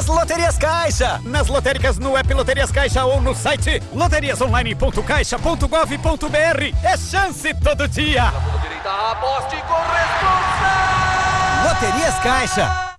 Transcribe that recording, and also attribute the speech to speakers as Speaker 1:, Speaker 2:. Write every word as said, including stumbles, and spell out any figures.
Speaker 1: Nas Loterias Caixa. Nas lotéricas, no app Loterias Caixa ou no site loterias online ponto caixa ponto gov ponto br. É chance todo dia.
Speaker 2: Direita, aposte com responsa.
Speaker 1: Loterias Caixa.